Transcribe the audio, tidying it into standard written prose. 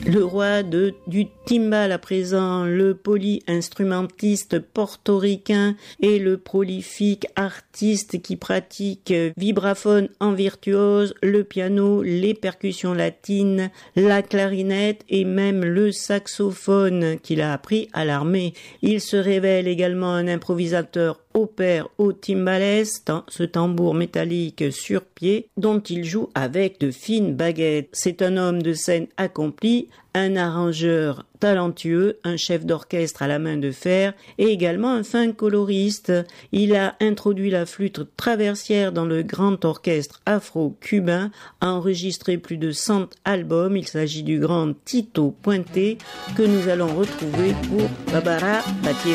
Le roi du timbal à présent, le polyinstrumentiste portoricain et le prolifique artiste qui pratique vibraphone en virtuose, le piano, les percussions latines, la clarinette et même le saxophone qu'il a appris à l'armée. Il se révèle également un improvisateur au pair au timbales, ce tambour métallique sur pied dont il joue avec de fines baguettes. C'est un homme de scène accompli, un arrangeur talentueux, un chef d'orchestre à la main de fer et également un fin coloriste. Il a introduit la flûte traversière dans le grand orchestre afro-cubain, a enregistré plus de 100 albums. Il s'agit du grand Tito Puente que nous allons retrouver pour Babara Bati